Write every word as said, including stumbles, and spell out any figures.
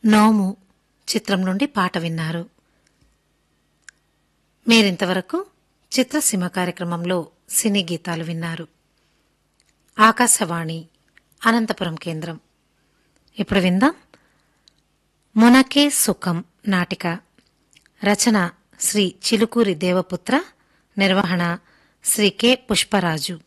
నోము చిత్రం నుండి పాట విన్నారు. మీరింతవరకు చిత్రసీమ కార్యక్రమంలో సినీ గీతాలు విన్నారు. ఆకాశవాణి అనంతపురం కేంద్రం. ఇప్పుడు విందాం మునకే సుఖం నాటిక. రచన శ్రీ చిలుకూరి దేవపుత్ర, నిర్వహణ శ్రీ కె పుష్పరాజు.